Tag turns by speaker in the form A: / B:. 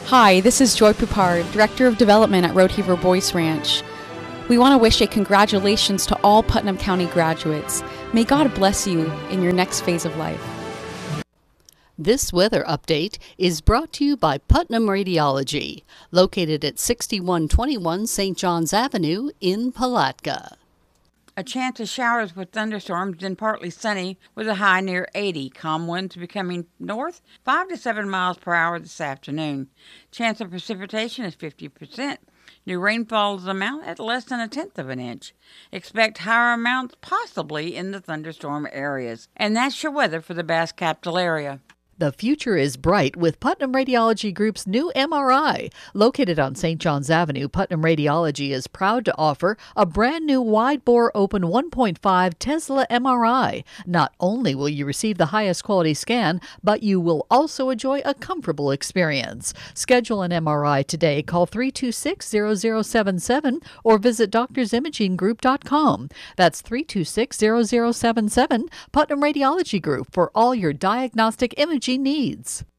A: Hi, this is Joy Pupard, Director of Development at Roadheaver Boys Ranch. We want to wish a congratulations to all Putnam County graduates. May God bless you in your next phase of life.
B: This weather update is brought to you by Putnam Radiology, located at 6121 St. John's Avenue in Palatka.
C: A chance of showers with thunderstorms, then partly sunny with a high near 80. Calm winds becoming north 5 to 7 miles per hour this afternoon. Chance of precipitation is 50%. New rainfall's amount at less than 1/10 of an inch. Expect higher amounts possibly in the thunderstorm areas. And that's your weather for the Bass Capital area.
B: The future is bright with Putnam Radiology Group's new MRI. Located on St. John's Avenue, Putnam Radiology is proud to offer a brand new wide-bore open 1.5 Tesla MRI. Not only will you receive the highest quality scan, but you will also enjoy a comfortable experience. Schedule an MRI today. Call 326-0077 or visit doctorsimaging.group.com. That's 326-0077, Putnam Radiology Group, for all your diagnostic imaging needs.